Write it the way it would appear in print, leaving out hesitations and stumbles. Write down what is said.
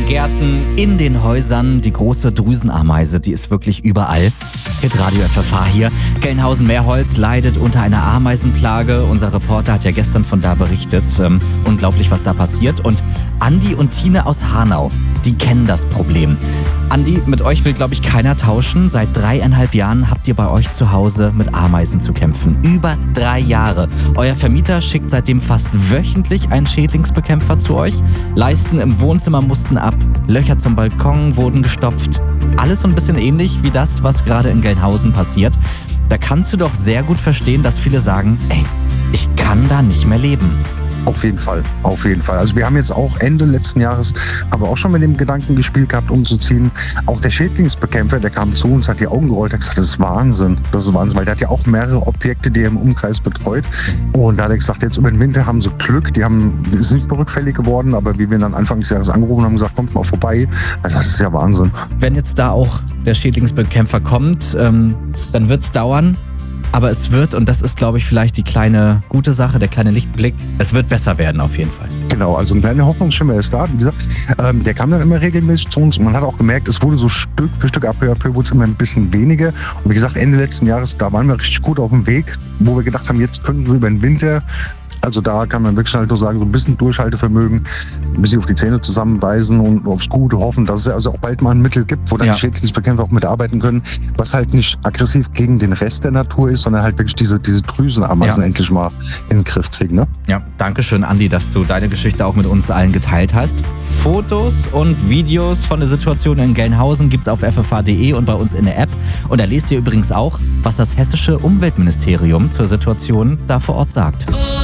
den Gärten, in den Häusern. Die große Drüsenameise, die ist wirklich überall. Hitradio FFH hier. Gelnhausen-Meerholz leidet unter einer Ameisenplage. Unser Reporter hat ja gestern von da berichtet. Unglaublich, was da passiert. Und Andi und Tine aus Hanau, die kennen das Problem. Andi, mit euch will, glaube ich, keiner tauschen. Seit 3,5 Jahren habt ihr bei euch zu Hause mit Ameisen zu kämpfen. Über 3 Jahre. Euer Vermieter schickt seitdem fast wöchentlich einen Schädlingsbekämpfer zu euch. Leisten im Wohnzimmer mussten ab. Löcher zum Balkon wurden gestopft. Alles so ein bisschen ähnlich wie das, was gerade in Gelnhausen passiert. Da kannst du doch sehr gut verstehen, dass viele sagen, ey, ich kann da nicht mehr leben. Auf jeden Fall, auf jeden Fall. Also wir haben jetzt auch Ende letzten Jahres, haben wir auch schon mit dem Gedanken gespielt gehabt, umzuziehen. Auch der Schädlingsbekämpfer, der kam zu uns, hat die Augen gerollt, hat gesagt, das ist Wahnsinn, weil der hat ja auch mehrere Objekte, die er im Umkreis betreut. Und da hat er gesagt, jetzt über den Winter haben sie Glück, ist nicht mehr rückfällig geworden, aber wie wir dann Anfang des Jahres angerufen haben, gesagt, kommt mal vorbei. Also das ist ja Wahnsinn. Wenn jetzt da auch der Schädlingsbekämpfer kommt, dann wird es dauern. Aber es wird, und das ist, glaube ich, vielleicht die kleine gute Sache, der kleine Lichtblick, es wird besser werden auf jeden Fall. Genau, also ein kleiner Hoffnungsschimmer ist da. Wie gesagt, der kam dann immer regelmäßig zu uns und man hat auch gemerkt, es wurde so Stück für Stück, peu à peu wurde es immer ein bisschen weniger. Und wie gesagt, Ende letzten Jahres, da waren wir richtig gut auf dem Weg, wo wir gedacht haben, jetzt könnten wir über den Winter, also da kann man wirklich halt nur sagen, so ein bisschen Durchhaltevermögen, ein bisschen auf die Zähne zusammenbeißen und aufs Gute hoffen, dass es also auch bald mal ein Mittel gibt, wo dann die Schädlingsbekämpfer auch mitarbeiten können, was halt nicht aggressiv gegen den Rest der Natur ist, sondern halt wirklich diese Drüsenameisen endlich mal in den Griff kriegen. Ne? Ja, danke schön, Andi, dass du deine Geschichte auch mit uns allen geteilt hast. Fotos und Videos von der Situation in Gelnhausen gibt's auf ffh.de und bei uns in der App. Und da lest ihr übrigens auch, was das hessische Umweltministerium zur Situation da vor Ort sagt.